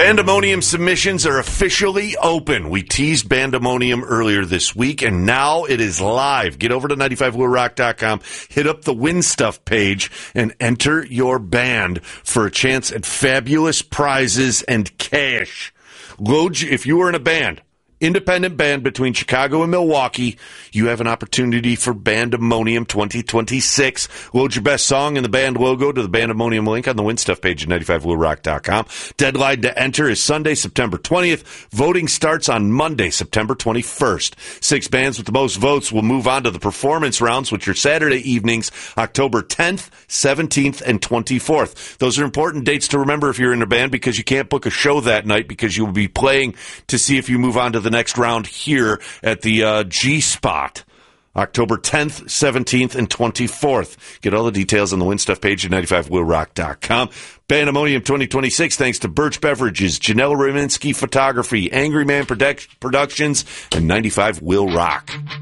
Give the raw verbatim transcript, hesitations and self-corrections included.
Bandemonium submissions are officially open. We teased Bandemonium earlier this week, and now it is live. Get over to ninety-five will rock dot com, hit up the Win Stuff page, and enter your band for a chance at fabulous prizes and cash. Load, if you are in a band, independent band between Chicago and Milwaukee, you have an opportunity for Bandemonium twenty twenty-six. Load your best song and the band logo to the Bandemonium link on the Win Stuff page at ninety-five will rock dot com. Deadline to enter is Sunday, September twentieth. Voting starts on Monday, September twenty-first. Six bands with the most votes will move on to the performance rounds, which are Saturday evenings, October tenth, seventeenth, and twenty-fourth. Those are important dates to remember if you're in a band, because you can't book a show that night because you will be playing to see if you move on to the next round here at the uh, G-Spot. October tenth, seventeenth, and twenty-fourth. Get all the details on the Win Stuff page at ninety-five will rock dot com. Bandemonium twenty twenty-six, thanks to Birch Beverages, Janella Raminsky Photography, Angry Man Product- Productions, and ninety-five will rock.